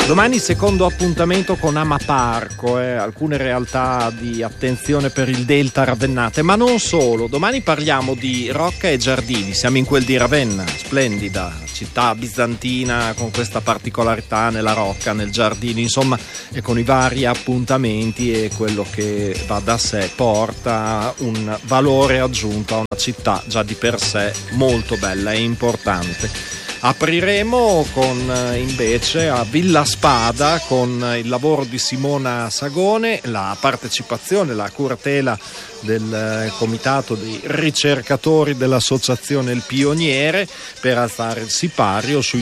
Domani secondo appuntamento con Amaparco, alcune realtà di attenzione per il Delta Ravennate, ma non solo. Domani parliamo di Rocca e Giardini, siamo in quel di Ravenna, splendida città bizantina con questa particolarità nella Rocca, nel giardino, insomma, e con i vari appuntamenti e quello che va da sé porta un valore aggiunto a una città già di per sé molto bella e importante. Apriremo con invece a Villa Spada con il lavoro di Simona Sagone, la partecipazione, la curatela del comitato dei ricercatori dell'associazione Il Pioniere per alzare il sipario sui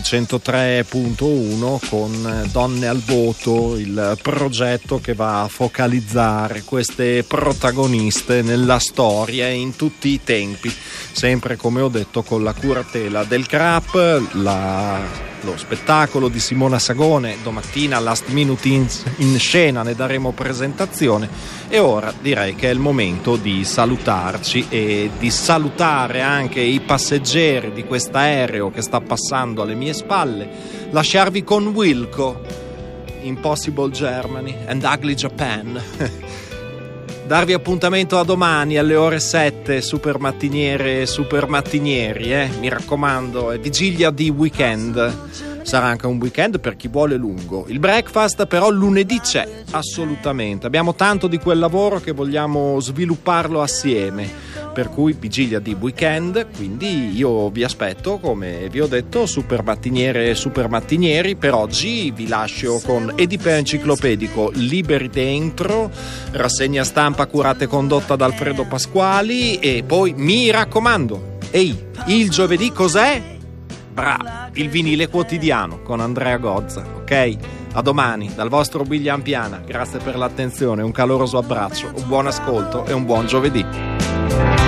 103.1 con Donne al Voto, il progetto che va a focalizzare queste protagoniste nella storia e in tutti i tempi, sempre come ho detto con la curatela del CRAP. Lo spettacolo di Simona Sagone domattina, Last Minute in scena, ne daremo presentazione, e ora direi che è il momento di salutarci e di salutare anche i passeggeri di quest'aereo che sta passando alle mie spalle, lasciarvi con Wilco, Impossible Germany and Ugly Japan. Darvi appuntamento a domani alle ore 7, super mattiniere e super mattinieri, mi raccomando, è vigilia di weekend, sarà anche un weekend per chi vuole lungo. Il breakfast però lunedì c'è, assolutamente, abbiamo tanto di quel lavoro che vogliamo svilupparlo assieme, per cui vigilia di weekend, quindi io vi aspetto, come vi ho detto, super mattiniere e super mattinieri. Per oggi vi lascio con Edipe Enciclopedico, Liberi Dentro, rassegna stampa curata e condotta da Alfredo Pasquali, e poi mi raccomando, il giovedì cos'è? Il vinile quotidiano con Andrea Gozza, ok? A domani dal vostro William Piana, grazie per l'attenzione, un caloroso abbraccio, un buon ascolto e un buon giovedì.